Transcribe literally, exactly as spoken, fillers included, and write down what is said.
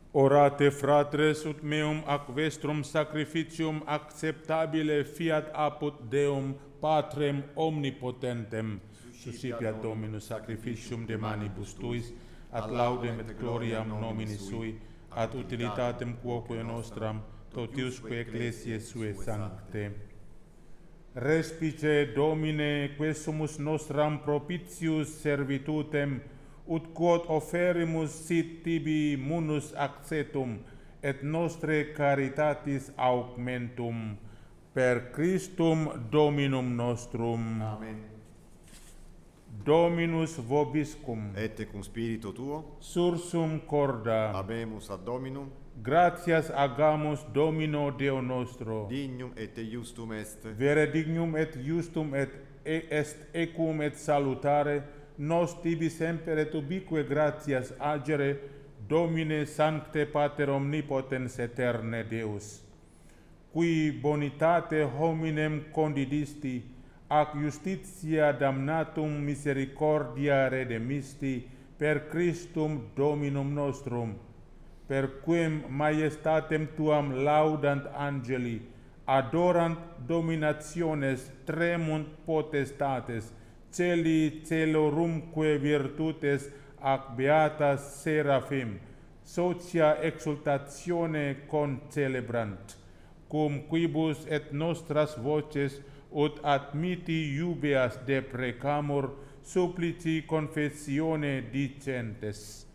Orate fratres ut meum ac vestrum sacrificium acceptabile fiat apud Deum Patrem omnipotentem, suscipiat Dominus sacrificium de manibus tuis, ad laudem et gloriam nomini sui, ad utilitatem quoque nostram, totiusque ecclesiae sue sancte. Respice Domine quesumus nostram propitius servitutem, ut quod offerimus sit tibi munus accetum, et nostre caritatis augmentum, per Christum Dominum nostrum. Amen. Dominus vobiscum. Et cum spiritu tuo. Sursum corda. Habemus ad Dominum. Gratias agamus Domino Deo nostro. Dignum et justum est. Vere dignum et justum et est equum et salutare, nos tibi semper et ubique gratias agere, Domine sancte Pater omnipotens eterne Deus, qui bonitate hominem condidisti, ac justitia damnatum misericordia redemisti, per Christum Dominum nostrum, per quem majestatem tuam laudant angeli, adorant dominationes, tremunt potestates, celi celorumque virtutes ac beatas seraphim, socia exultatione concelebrant, cum quibus et nostras voces ut admiti iubeas deprecamur, supplici confessione dicentes.